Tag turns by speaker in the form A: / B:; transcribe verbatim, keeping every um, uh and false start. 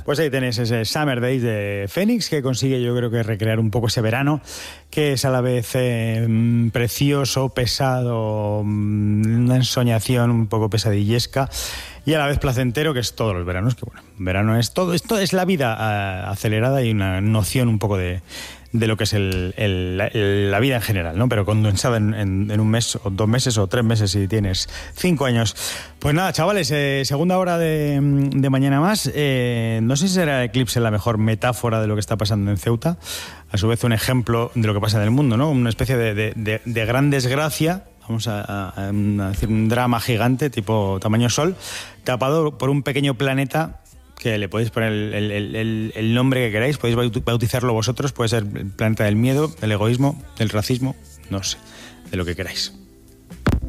A: Pues ahí tenéis ese Summer Days de Phoenix, que consigue, yo creo que recrear un poco ese verano, que es a la vez eh, precioso, pesado, una ensoñación un poco pesadillesca, y a la vez placentero, que es todos los veranos, que bueno, verano es todo, esto es la vida uh, acelerada y una noción un poco de, de lo que es el, el, el, la vida en general, ¿no? Pero condensada en, en, en un mes, o dos meses, o tres meses si tienes cinco años. Pues nada, chavales, eh, segunda hora de, de Mañana Más. Eh, no sé si será el eclipse la mejor metáfora de lo que está pasando en Ceuta, a su vez un ejemplo de lo que pasa en el mundo, ¿no? Una especie de, de, de, de gran desgracia. Vamos a, a, a decir un drama gigante, tipo tamaño Sol, tapado por un pequeño planeta que le podéis poner el, el, el, el nombre que queráis, podéis bautizarlo vosotros, puede ser el planeta del miedo, del egoísmo, del racismo, no sé, de lo que queráis.